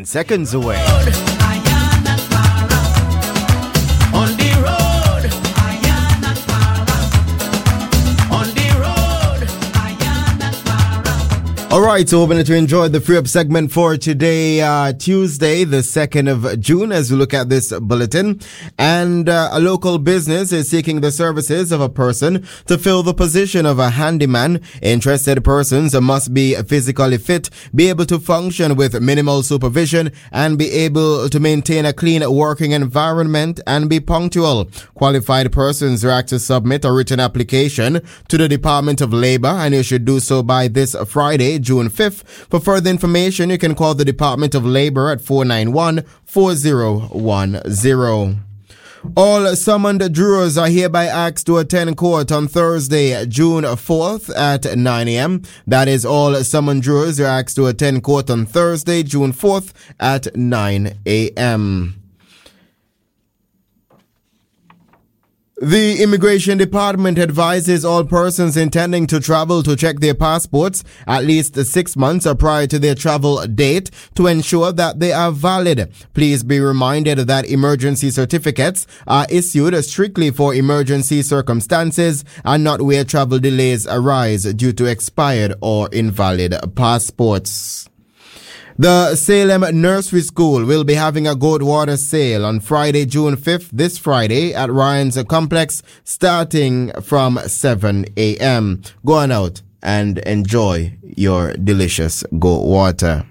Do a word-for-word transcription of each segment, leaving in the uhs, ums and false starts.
ten seconds away. All right, so hoping that you enjoyed the free up segment for today, uh, Tuesday, the second of June, as we look at this bulletin. And uh, a local business is seeking the services of a person to fill the position of a handyman. Interested persons must be physically fit, be able to function with minimal supervision, and be able to maintain a clean working environment and be punctual. Qualified persons are asked to submit a written application to the Department of Labor, and you should do so by this Friday, June fifth. For further information, you can call the Department of Labor at four nine one, four zero one zero. All summoned jurors are hereby asked to attend court on Thursday, June fourth at nine a.m. That is, all summoned jurors are asked to attend court on Thursday, June fourth at nine a.m. The Immigration Department advises all persons intending to travel to check their passports at least six months prior to their travel date to ensure that they are valid. Please be reminded that emergency certificates are issued strictly for emergency circumstances and not where travel delays arise due to expired or invalid passports. The Salem Nursery School will be having a goat water sale on Friday, June fifth, this Friday at Ryan's Complex, starting from seven a.m. Go on out and enjoy your delicious goat water.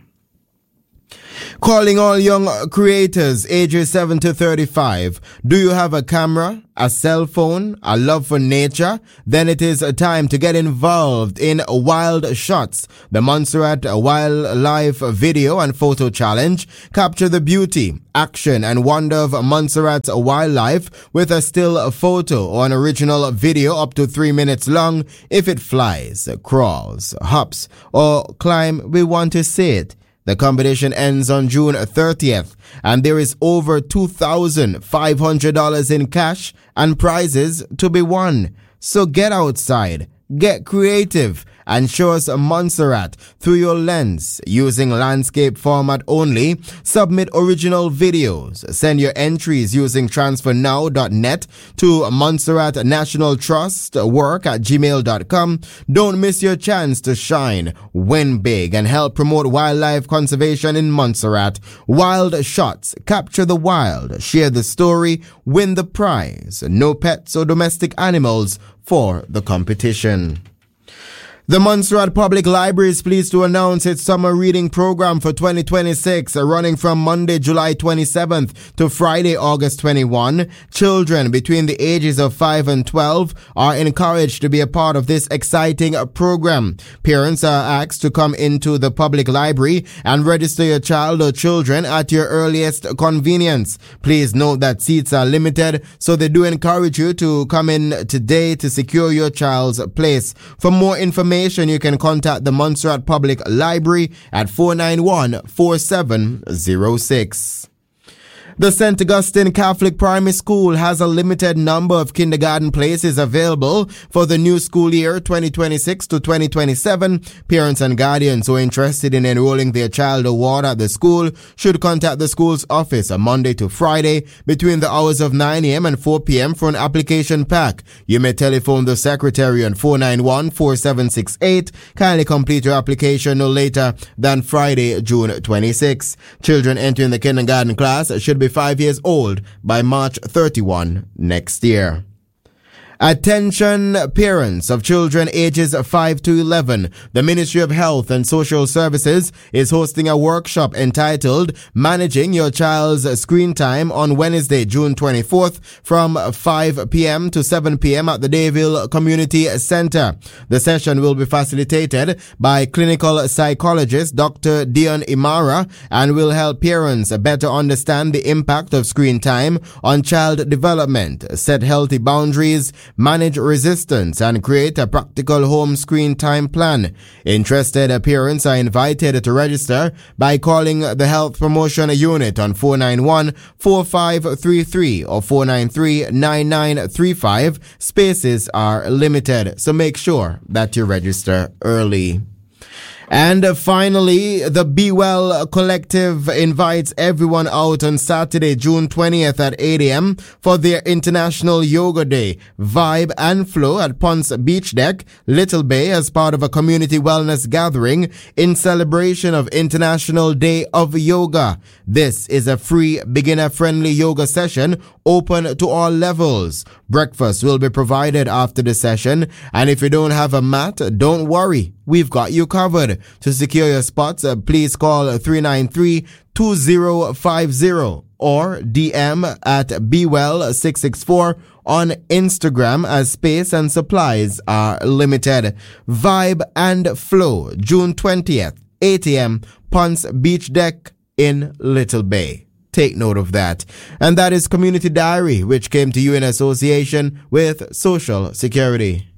Calling all young creators ages seven to thirty-five. Do you have a camera, a cell phone, a love for nature? Then it is time to get involved in Wild Shots, the Montserrat Wildlife Video and Photo Challenge. Capture the beauty, action, and wonder of Montserrat's wildlife with a still photo or an original video up to three minutes long. If it flies, crawls, hops, or climb, we want to see it. The competition ends on June thirtieth, and there is over two thousand five hundred dollars in cash and prizes to be won. So get outside, get creative, and show us Montserrat through your lens using landscape format only. Submit original videos. Send your entries using transfer now dot net to Montserrat National Trust work at gmail dot com. Don't miss your chance to shine, win big, and help promote wildlife conservation in Montserrat. Wild Shots. Capture the wild. Share the story. Win the prize. No pets or domestic animals for the competition. The Montserrat Public Library is pleased to announce its summer reading program for twenty twenty-six, running from Monday, July twenty-seventh to Friday, August twenty-first. Children between the ages of five and twelve are encouraged to be a part of this exciting program. Parents are asked to come into the public library and register your child or children at your earliest convenience. Please note that seats are limited, so they do encourage you to come in today to secure your child's place. For more information, you can contact the Montserrat Public Library at four nine one, four seven zero six. The Saint Augustine Catholic Primary School has a limited number of kindergarten places available for the new school year twenty twenty-six to twenty twenty-seven. Parents and guardians who are interested in enrolling their child or ward at the school should contact the school's office on Monday to Friday between the hours of nine a.m. and four p.m. for an application pack. You may telephone the secretary on four nine one, four seven six eight. Kindly complete your application no later than Friday, June twenty-sixth. Children entering the kindergarten class should be five years old by March thirty-first next year. Attention parents of children ages five to eleven. The Ministry of Health and Social Services is hosting a workshop entitled Managing Your Child's Screen Time on Wednesday, June twenty-fourth from five p.m. to seven p.m. at the Dayville Community Center. The session will be facilitated by clinical psychologist Doctor Dion Imara and will help parents better understand the impact of screen time on child development, set healthy boundaries, manage resistance, and create a practical home screen time plan. Interested parents are invited to register by calling the Health Promotion Unit on four nine one, four five three three or four nine three, nine nine three five. Spaces are limited, so make sure that you register early. And uh, finally, the Be Well Collective invites everyone out on Saturday, June twentieth at eight a.m. for their International Yoga Day. Vibe and flow at Ponce Beach Deck, Little Bay, as part of a community wellness gathering in celebration of International Day of Yoga. This is a free, beginner-friendly yoga session open to all levels. Breakfast will be provided after the session, and if you don't have a mat, don't worry. We've got you covered. To secure your spots, uh, please call three nine three, two zero five zero or D M at be well six six four on Instagram, as space and supplies are limited. Vibe and Flow, June twentieth, eight a.m., Ponce Beach Deck in Little Bay. Take note of that. And that is Community Diary, which came to you in association with Social Security.